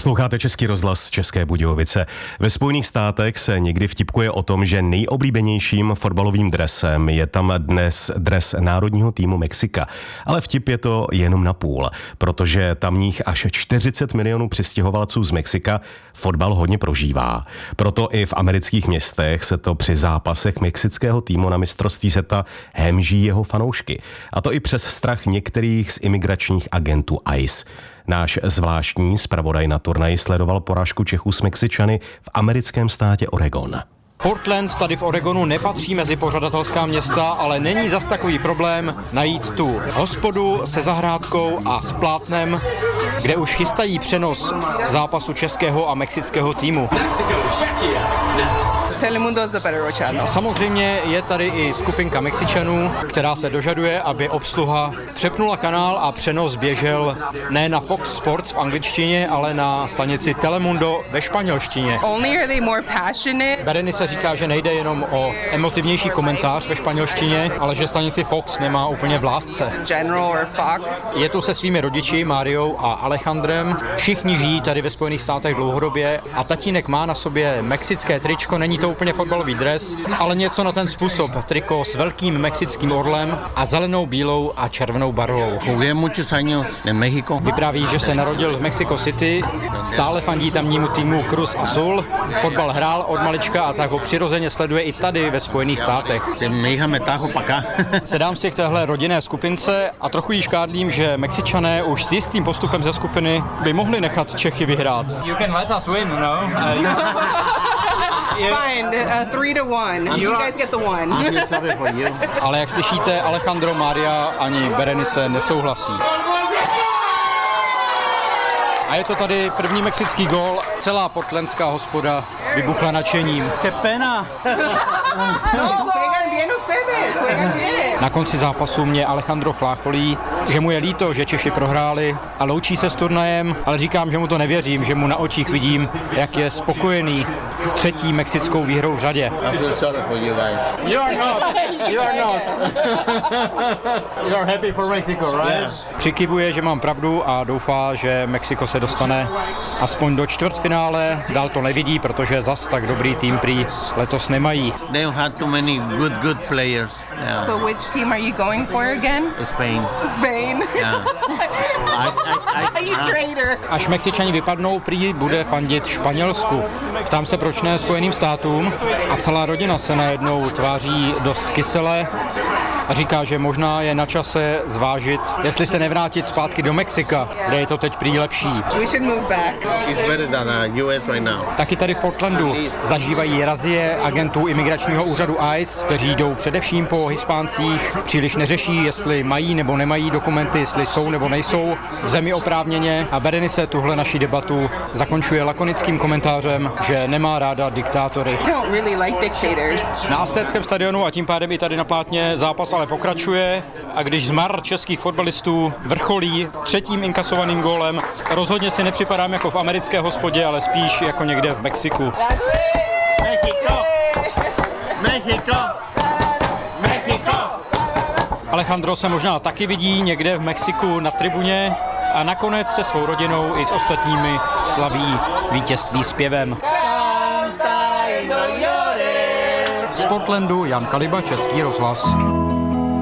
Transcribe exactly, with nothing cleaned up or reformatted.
Posloucháte Český rozhlas České Budějovice. Ve Spojených státech se někdy vtipkuje o tom, že nejoblíbenějším fotbalovým dresem je tam dnes dres národního týmu Mexika. Ale vtip je to jenom na půl, protože tamních až čtyřicet milionů přistěhovalců z Mexika fotbal hodně prožívá. Proto i v amerických městech se to při zápasech mexického týmu na mistrovství světa hemží jeho fanoušky. A to i přes strach některých z imigračních agentů I C E. Náš zvláštní zpravodaj na turnaji sledoval porážku Čechů s Mexičany v americkém státě Oregon. Portland tady v Oregonu nepatří mezi pořadatelská města, ale není zas takový problém najít tu hospodu se zahrádkou a s plátnem, kde už chystají přenos zápasu českého a mexického týmu. Telemundo is the better channel. Samozřejmě je tady i skupinka Mexičanů, která se dožaduje, aby obsluha přepnula kanál a přenos běžel ne na Fox Sports v angličtině, ale na stanici Telemundo ve španělštině. Only are they more passionate. Berenice říká, že nejde jenom o emotivnější komentář ve španělštině, ale že stanici Fox nemá úplně v lásce. General or Fox. Je tu se svými rodiči Máriou a Alejandrem. Všichni žijí tady ve Spojených státech dlouhodobě a tatínek má na sobě mexické tričko, není to úplně fotbalový dres, ale něco na ten způsob. Triko s velkým mexickým orlem a zelenou, bílou a červenou barvou. Jugué muchos años en México. Vypráví, že se narodil v Mexico City, stále fandí tamnímu týmu Cruz Azul, fotbal hrál od malička a tak ho přirozeně sleduje i tady ve Spojených státech. Mi hija me trajo para acá. Sedám si k téhle rodinné skupince a trochu jí škádlím, že Mexičané už s jistým postupem ze skupiny by mohli nechat Čechy vyhrát. You can let us win, no? Uh, you... Fine, uh, three to one. You guys get the one. Ale jak slyšíte, Alejandro, Mária ani Berenice nesouhlasí. A je to tady první mexický gól. Celá portlandská hospoda vybuchla nadšením. Que pena! Na konci zápasu mě Alejandro chlácholí, že mu je líto, že Češi prohráli a loučí se s turnajem, ale říkám, že mu to nevěřím, že mu na očích vidím, jak je spokojený s třetí mexickou výhrou v řadě. You are not. You are not. You are happy for Mexico, right? Přikivuje, že mám pravdu a doufá, že Mexiko se dostane aspoň do čtvrtfinále. Dál to nevidí, protože zas tak dobrý tým prý letos nemají. They had too many good good players. Yeah. So which team are you going for again? Spain. Spain. Yeah. I, I, I, You traitor. Až Mexičani vypadnou, prý bude fandit Španělsku. Ptám se, proč ne Spojeným státům, a celá rodina se najednou tváří dost kysele a říká, že možná je na čase zvážit, jestli se nevrátit zpátky do Mexika, kde je to teď prý lepší. We should move back. It's better than uh, U S right now. Taky tady v Portlandu zažívají razie agentů imigračního úřadu I C E, kteří jdou především po Hispáncích, příliš neřeší, jestli mají nebo nemají dokumenty, jestli jsou nebo nejsou v zemi oprávněně, a Berenice tuhle naši debatu zakončuje lakonickým komentářem, že nemá ráda diktátory. I don't really like dictators. Na Aztéckém stadionu a tím pádem i tady na plátně zápas ale pokračuje, a když zmar českých fotbalistů vrcholí třetím inkasovaným gólem, rozhodně si nepřipadám jako v americké hospodě, ale spíš jako někde v Mexiku. Mexico. Mexico. Mexico. Alejandro se možná taky vidí někde v Mexiku na tribuně a nakonec se svou rodinou i s ostatními slaví vítězství zpěvem. Z Portlandu Jan Kaliba, Český rozhlas.